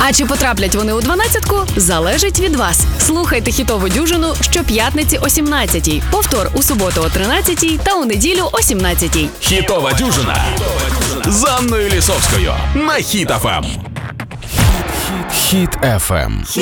А чи потраплять вони у 12-ку, залежить від вас. Слухайте хітову дюжину щоп'ятниці о 17-й, повтор у суботу о 13-й та у неділю о 17-й. Хітова дюжина з Анною Лісовською на Хіт FM. Хіт FM.